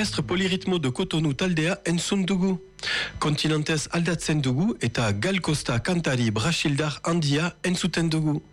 orkestre polirritmo de Cotonou taldea entzun dugu. Kontinentez aldatzen dugu eta Gal Costa kantari brasildar handia entzuten dugu.